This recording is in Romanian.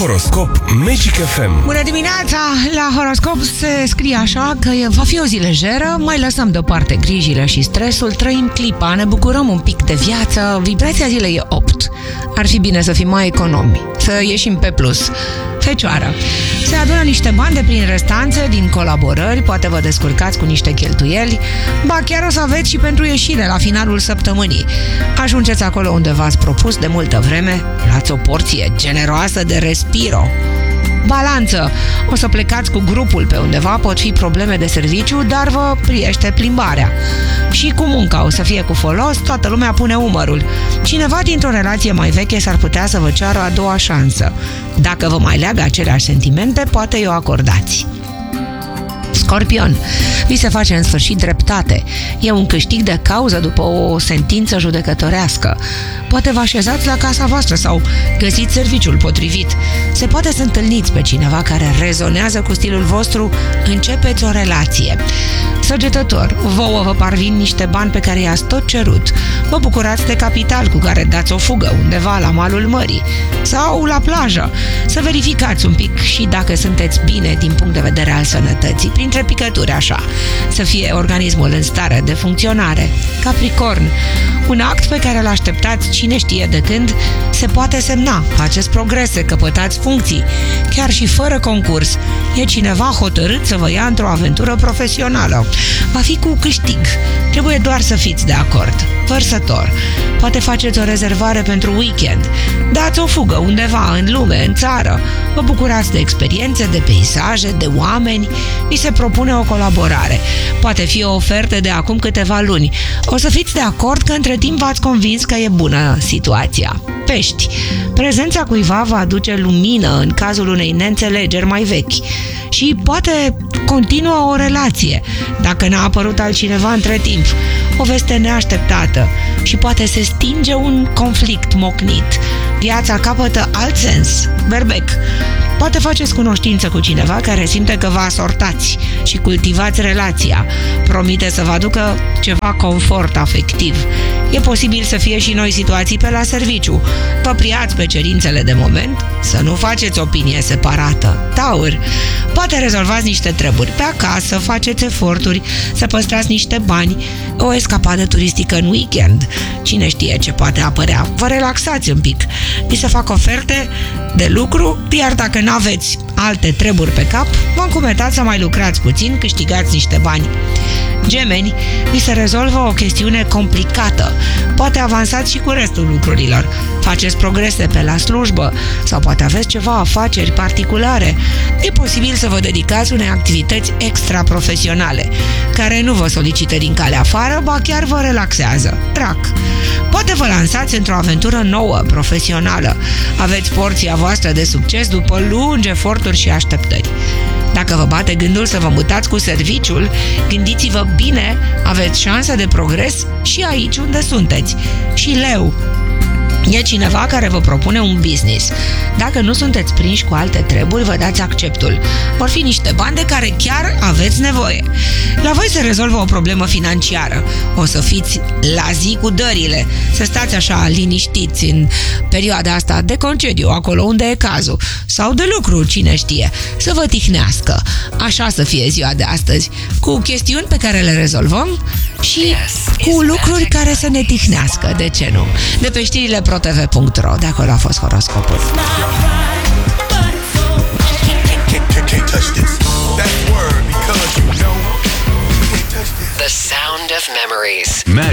Horoscop Magic FM. Bună dimineața! La horoscop se scrie așa că va fi o zi lejeră, mai lăsăm deoparte grijile și stresul, trăim clipa, ne bucurăm un pic de viață, vibrația zilei e 8. Ar fi bine să fim mai economi, să ieșim pe plus. Fecioară. Se adună niște bani de prin restanțe, din colaborări, poate vă descurcați cu niște cheltuieli, ba chiar o să aveți și pentru ieșire la finalul săptămânii. Ajungeți acolo unde v-ați propus de multă vreme, luați o porție generoasă de respiro. Balanță. O să plecați cu grupul pe undeva, pot fi probleme de serviciu, dar vă priește plimbarea. Și cu munca o să fie cu folos, toată lumea pune umărul. Cineva dintr-o relație mai veche s-ar putea să vă ceară a doua șansă. Dacă vă mai leagă aceleași sentimente, poate i-o acordați. Scorpion. Vi se face în sfârșit dreptate. E un câștig de cauză după o sentință judecătorească. Poate vă așezați la casa voastră sau găsiți serviciul potrivit. Se poate să întâlniți pe cineva care rezonează cu stilul vostru, începeți o relație. Săgetător. Vouă vă parvin niște bani pe care i-ați tot cerut. Vă bucurați de capital cu care dați o fugă undeva la malul mării sau la plajă. Să verificați un pic și dacă sunteți bine din punct de vedere al sănătății, printre picături așa, să fie organismul în stare de funcționare. Capricorn. Un act pe care îl așteptați cine știe de când se poate semna. Faceți progrese, căpătați funcții, chiar și fără concurs. E cineva hotărât să vă ia într-o aventură profesională. Va fi cu câștig. Trebuie doar să fiți de acord. Vărsător. Poate faceți o rezervare pentru weekend. Dați o fugă undeva în lume, în țară. Vă bucurați de experiențe, de peisaje, de oameni. Vi se propune o colaborare. Poate fi o ofertă de acum câteva luni. O să fiți de acord că între timp v-ați convins că e bună situația. Pești. Prezența cuiva va aduce lumină în cazul unei neînțelegeri mai vechi. Și poate continuă o relație, dacă n-a apărut altcineva între timp. O veste neașteptată și poate se stinge un conflict mocnit. Viața capătă alt sens. Berbec. Poate faceți cunoștință cu cineva care simte că vă asortați și cultivați relația. Promite să vă aducă ceva confort afectiv. E posibil să fie și noi situații pe la serviciu. Vă pliați pe cerințele de moment, să nu faceți opinie separată. Taur. Poate rezolvați niște treburi pe acasă, faceți eforturi să păstrați niște bani, o escapadă turistică în weekend. Cine știe ce poate apărea. Vă relaxați un pic. Vi se fac oferte de lucru, iar dacă n-aveți alte treburi pe cap, vă încumetați să mai lucrați puțin, câștigați niște bani. Gemeni, vi se rezolvă o chestiune complicată. Poate avansați și cu restul lucrurilor. Faceți progrese pe la slujbă sau poate aveți ceva afaceri particulare. E posibil să vă dedicați unei activități extraprofesionale, care nu vă solicită din calea afară, ba chiar vă relaxează. Rac. Poate vă lansați într-o aventură nouă, profesională. Aveți porția voastră de succes după lungi eforturi și așteptări. Dacă vă bate gândul să vă mutați cu serviciul, gândiți-vă bine, aveți șanse de progres și aici unde sunteți. Și Leu. E cineva care vă propune un business. Dacă nu sunteți prinși cu alte treburi, vă dați acceptul. Vor fi niște bani de care chiar aveți nevoie. La voi se rezolvă o problemă financiară. O să fiți la zi cu dările. Să stați așa liniștiți în perioada asta de concediu, acolo unde e cazul. Sau de lucru, cine știe. Să vă tihnească. Așa să fie ziua de astăzi. Cu chestiuni pe care le rezolvăm și cu lucruri care să ne tihnească. De ce nu? De pe știrile ProTV.ro. De acolo a fost horoscopul. The sound of memories.